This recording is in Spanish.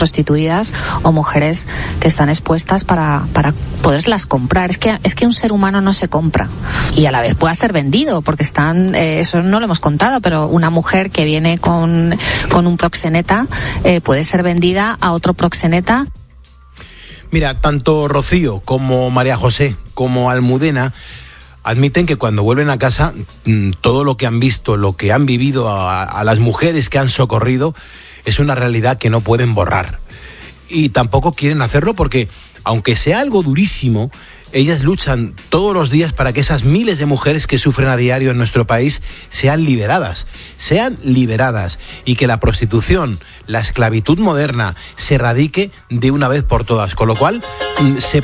prostituidas o mujeres que están expuestas para poderlas comprar. Es que un ser humano no se compra y a la vez pueda ser vendido, porque eso no lo hemos contado, pero una mujer que viene con un proxeneta puede ser vendida a otro proxeneta. Mira, tanto Rocío como María José como Almudena admiten que cuando vuelven a casa todo lo que han visto, lo que han vivido a las mujeres que han socorrido es una realidad que no pueden borrar. Y tampoco quieren hacerlo porque, aunque sea algo durísimo, ellas luchan todos los días para que esas miles de mujeres que sufren a diario en nuestro país sean liberadas y que la prostitución, la esclavitud moderna se erradique de una vez por todas. Con lo cual, se